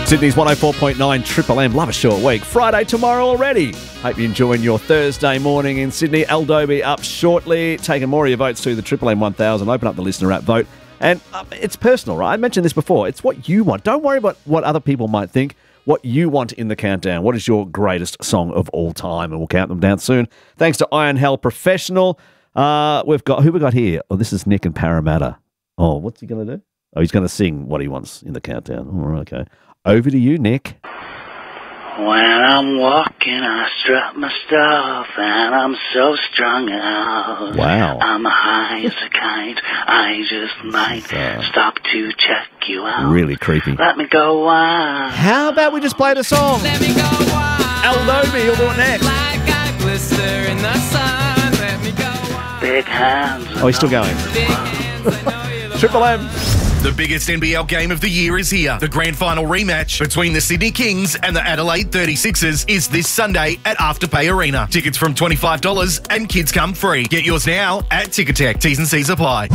Sydney's 104.9 Triple M. Love a short week. Friday tomorrow already. Hope you're enjoying your Thursday morning in Sydney. Aldobi up shortly. Taking more of your votes to the Triple M 1000. Open up the listener app vote. And it's personal, right? I mentioned this before. It's what you want. Don't worry about what other people might think. What you want in the countdown. What is your greatest song of all time? And we'll count them down soon. Thanks to Iron Hell Professional. Who we got here? Oh, this is Nick in Parramatta. Oh, what's he going to do? Oh, he's going to sing what he wants in the countdown. All right, okay. Over to you, Nick. When I'm walking, I strut my stuff, and I'm so strung out. Wow. I'm high as a kite. I just might stop to check you out. Really creepy. Let me go wild. How about we just play the song? Let me go wild. Aldobi, you'll do it next. Like I glister in the sun. Let me go wild. Big hands. Oh, he's still going. Big hands, I know you're the Triple M. The biggest NBL game of the year is here. The grand final rematch between the Sydney Kings and the Adelaide 36ers is this Sunday at Afterpay Arena. Tickets from $25 and kids come free. Get yours now at Ticketek. T's and C's apply.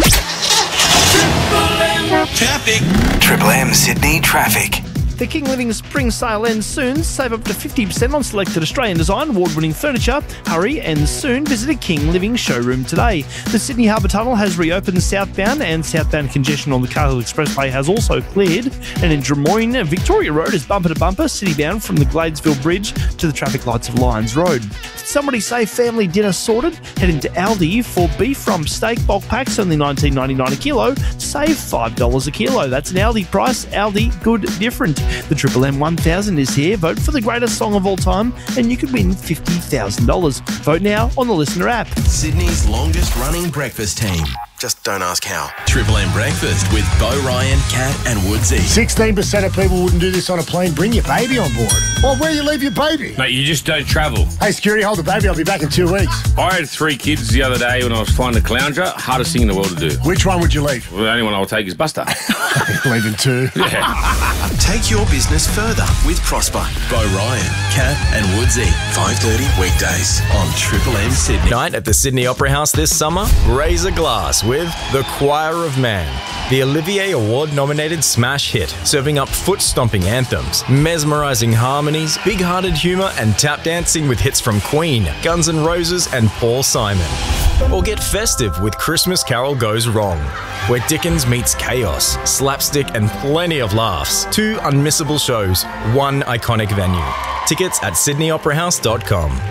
Traffic. Triple M Sydney traffic. The King Living Spring Sale ends soon. Save up to 50% on selected Australian design, award-winning furniture. Hurry and soon visit a King Living showroom today. The Sydney Harbour Tunnel has reopened southbound, and southbound congestion on the Cahill Expressway has also cleared. And in Drummoyne, Victoria Road is bumper to bumper, city-bound from the Gladesville Bridge to the traffic lights of Lyons Road. Did somebody say family dinner sorted? Head into Aldi for beef rump steak bulk packs, only $19.99 a kilo. Save $5 a kilo. That's an Aldi price. Aldi, good, different. The Triple M 1000 is here. Vote for the greatest song of all time and you could win $50,000. Vote now on the Listener app. Sydney's longest running breakfast team. Just don't ask how. Triple M Breakfast with Bo Ryan, Kat and Woodsy. 16% of people wouldn't do this on a plane. Bring your baby on board. Well, where do you leave your baby? Mate, you just don't travel. Hey, security, hold the baby. I'll be back in 2 weeks. I had 3 kids the other day when I was flying to Caloundra. Hardest thing in the world to do. Which one would you leave? Well, the only one I'll take is Buster. Leaving 2. Yeah. Take your business further with Prosper. Bo Ryan, Kat and Woodsy. 5:30 weekdays on Triple M Sydney. Night at the Sydney Opera House this summer, raise a glass with The Choir of Man, the Olivier Award-nominated smash hit, serving up foot-stomping anthems, mesmerising harmonies, big-hearted humour and tap dancing with hits from Queen, Guns N' Roses and Paul Simon. Or get festive with Christmas Carol Goes Wrong, where Dickens meets chaos, slapstick and plenty of laughs. 2 unmissable shows, 1 iconic venue. Tickets at sydneyoperahouse.com.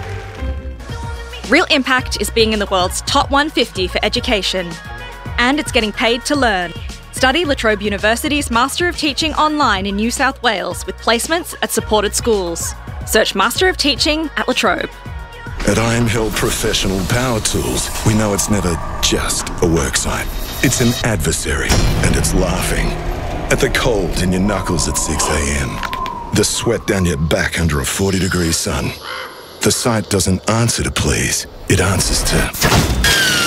Real Impact is being in the world's top 150 for education. And it's getting paid to learn. Study La Trobe University's Master of Teaching online in New South Wales with placements at supported schools. Search Master of Teaching at La Trobe. At Iron Hell Professional Power Tools, we know it's never just a worksite. It's an adversary, and it's laughing. At the cold in your knuckles at 6 a.m. The sweat down your back under a 40-degree sun. The site doesn't answer to please, it answers to...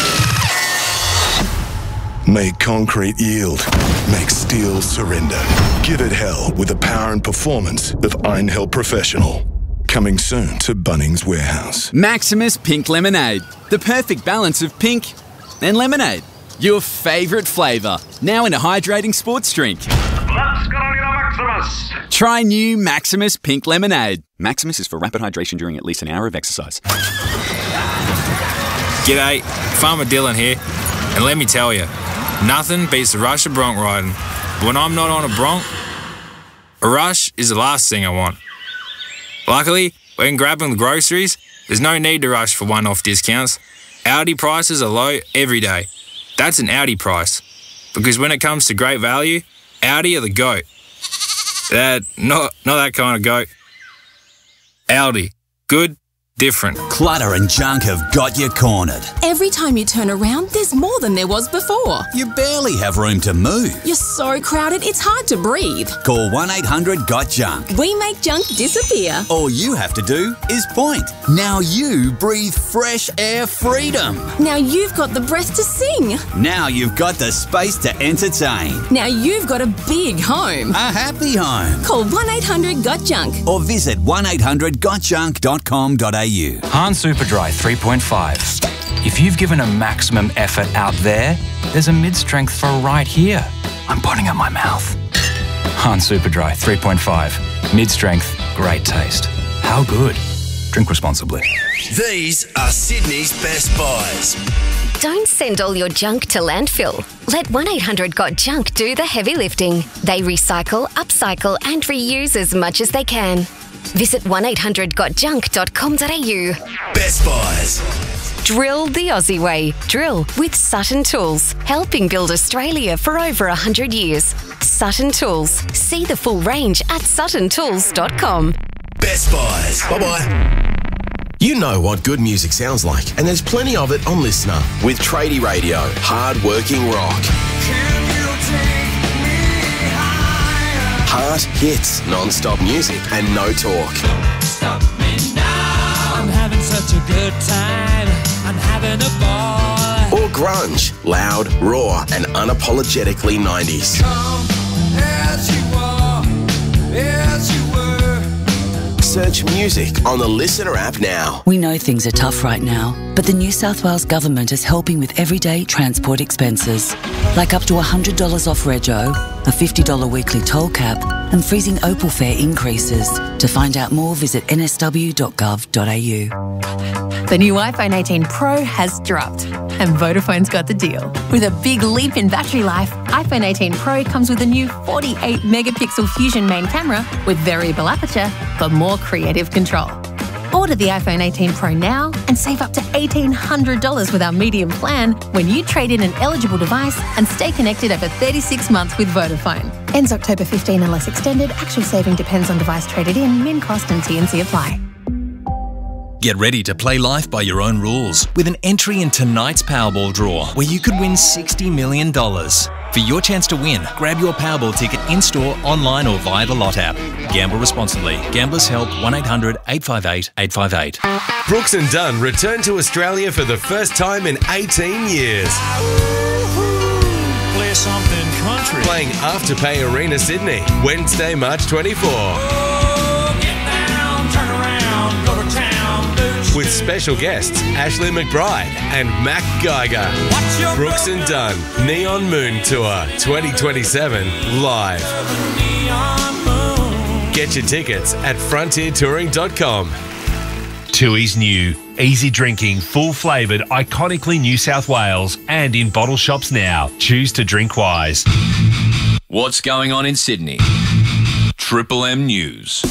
Make concrete yield. Make steel surrender. Give it hell with the power and performance of Iron Hell Professional. Coming soon to Bunnings Warehouse. Maximus Pink Lemonade. The perfect balance of pink and lemonade. Your favourite flavour. Now in a hydrating sports drink. Let's go to Maximus. Try new Maximus Pink Lemonade. Maximus is for rapid hydration during at least an hour of exercise. G'day, Farmer Dylan here. And let me tell you, nothing beats the rush of bronc riding. When I'm not on a bronc, a rush is the last thing I want. Luckily, when grabbing the groceries, there's no need to rush for one-off discounts. Aldi prices are low every day. That's an Aldi price. Because when it comes to great value, Aldi are the GOAT. Not that kind of goat. Aldi. Good, different. Clutter and junk have got you cornered. Every time you turn around, there's more than there was before. You barely have room to move. You're so crowded, it's hard to breathe. Call 1-800-GOT-JUNK. We make junk disappear. All you have to do is point. Now you breathe fresh air freedom. Now you've got the breath to sing. Now you've got the space to entertain. Now you've got a big home. A happy home. Call 1-800-GOT-JUNK. Or visit 1-800-GOTJUNK.com.au. Han Superdry 3.5. If you've given a maximum effort out there, there's a mid-strength for right here. I'm putting it in my mouth. On Superdry 3.5. Mid-strength, great taste. How good? Drink responsibly. These are Sydney's best buys. Don't send all your junk to landfill. Let 1-800-GOT-JUNK do the heavy lifting. They recycle, upcycle and reuse as much as they can. Visit 1800gotjunk.com.au. Best buys. Drill the Aussie way. Drill with Sutton Tools, helping build Australia for over 100 years. Sutton Tools. See the full range at suttontools.com. Best buys. Bye-bye. You know what good music sounds like, and there's plenty of it on Listener with Tradie Radio, hard-working rock. Heart hits, non-stop music, and no talk. Stop me now. I'm having such a good time. I'm having a ball. Or grunge, loud, raw, and unapologetically 90s. Come as you are, as you were. Search music on the Listener app now. We know things are tough right now, but the New South Wales Government is helping with everyday transport expenses, like up to $100 off rego, a $50 weekly toll cap, and freezing Opal fare increases. To find out more, visit nsw.gov.au. The new iPhone 18 Pro has dropped, and Vodafone's got the deal. With a big leap in battery life, iPhone 18 Pro comes with a new 48-megapixel Fusion main camera with variable aperture for more creative control. Order the iPhone 18 Pro now and save up to $1,800 with our medium plan when you trade in an eligible device and stay connected over 36 months with Vodafone. Ends October 15 unless extended. Actual saving depends on device traded in. Min cost and T&C apply. Get ready to play life by your own rules with an entry in tonight's Powerball draw where you could win $60 million. For your chance to win, grab your Powerball ticket in-store, online or via the Lot app. Gamble responsibly. Gamblers Help 1-800-858-858. Brooks and Dunn return to Australia for the first time in 18 years. Play something country. Playing Afterpay Arena Sydney, Wednesday, March 24. With special guests Ashley McBride and Mac Geiger. Brooks and Dunn Neon Moon Tour 2027 live. Get your tickets at frontiertouring.com. Tui's new, easy drinking, full flavoured, iconically New South Wales and in bottle shops now. Choose to drink wise. What's going on in Sydney? Triple M News.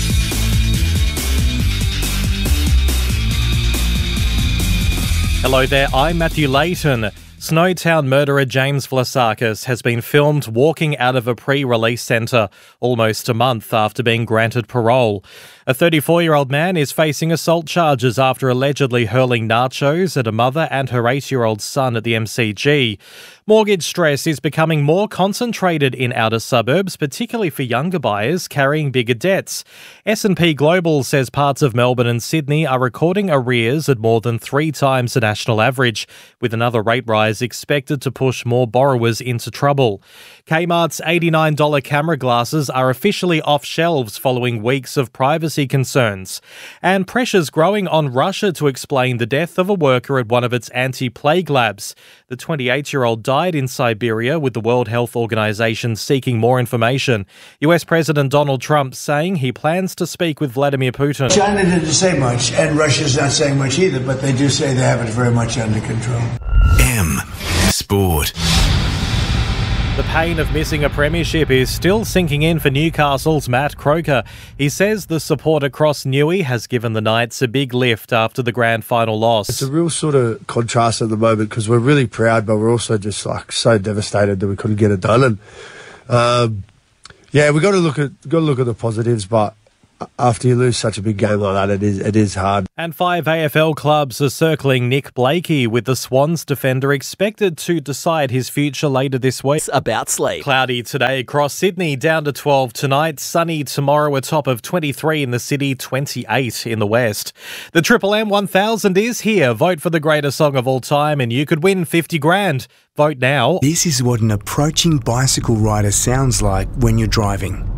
Hello there, I'm Matthew Layton. Snowtown murderer James Vlasakis has been filmed walking out of a pre-release centre almost a month after being granted parole. A 34-year-old man is facing assault charges after allegedly hurling nachos at a mother and her 8-year-old son at the MCG. Mortgage stress is becoming more concentrated in outer suburbs, particularly for younger buyers carrying bigger debts. S&P Global says parts of Melbourne and Sydney are recording arrears at more than 3 times the national average, with another rate rise expected to push more borrowers into trouble. Kmart's $89 camera glasses are officially off shelves following weeks of privacy concerns. And pressure's growing on Russia to explain the death of a worker at one of its anti-plague labs. The 28-year-old died in Siberia, with the World Health Organization seeking more information. US President Donald Trump saying he plans to speak with Vladimir Putin. China didn't say much, and Russia's not saying much either, but they do say they have it very much under control. M Sport. The pain of missing a premiership is still sinking in for Newcastle's Matt Croker. He says the support across Newey has given the Knights a big lift after the grand final loss. It's a real sort of contrast at the moment because we're really proud, but we're also just like so devastated that we couldn't get it done. And yeah, we got to look at the positives, but after you lose such a big game like that, it is hard. And 5 AFL clubs are circling Nick Blakey, with the Swans defender expected to decide his future later this week. It's about sleep. Cloudy today across Sydney, down to 12 tonight. Sunny tomorrow, a top of 23 in the city, 28 in the west. The Triple M 1000 is here. Vote for the greatest song of all time and you could win 50 grand. Vote now. This is what an approaching bicycle rider sounds like when you're driving.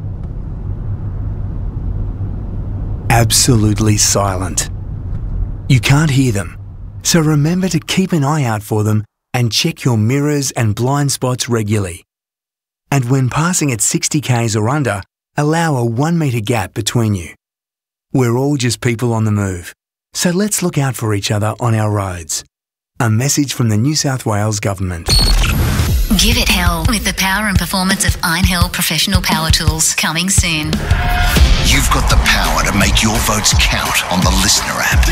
Absolutely silent. You can't hear them, so remember to keep an eye out for them and check your mirrors and blind spots regularly. And when passing at 60 k's or under, allow a 1 metre gap between you. We're all just people on the move, so let's look out for each other on our roads. A message from the New South Wales Government. Give it hell with the power and performance of Einhell Professional Power Tools, coming soon. You've got the power to make your votes count on the Listener app.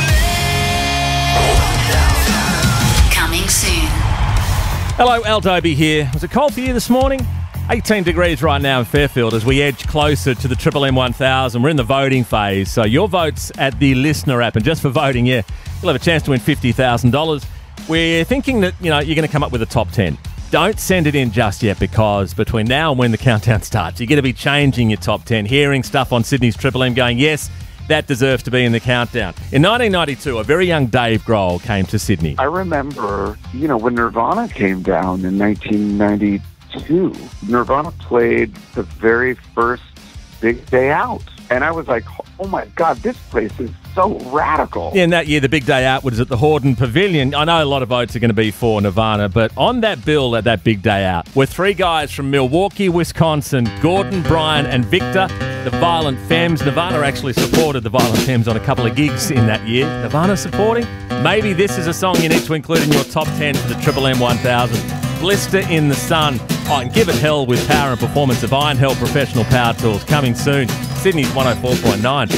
Coming soon. Hello, Al Dobie here. Was it cold for you this morning? 18 degrees right now in Fairfield as we edge closer to the Triple M 1000. We're in the voting phase, so your vote's at the Listener app. And just for voting, you'll have a chance to win $50,000. We're thinking that, you're going to come up with a top 10. Don't send it in just yet, because between now and when the countdown starts, you're going to be changing your top 10, hearing stuff on Sydney's Triple M going, yes, that deserves to be in the countdown. In 1992, a very young Dave Grohl came to Sydney. I remember, when Nirvana came down in 1992, Nirvana played the very first Big Day Out. And I was like, oh my God, this place is so radical. Yeah, and that year, the Big Day Out was at the Hordern Pavilion. I know a lot of votes are going to be for Nirvana, but on that bill at that Big Day Out were three guys from Milwaukee, Wisconsin, Gordon, Brian, and Victor, the Violent Femmes. Nirvana actually supported the Violent Femmes on a couple of gigs in that year. Nirvana supporting? Maybe this is a song you need to include in your top 10 for the Triple M 1000. Blister in the Sun. And give it hell with power and performance of Einhell Professional Power Tools, coming soon. Sydney's 104.9.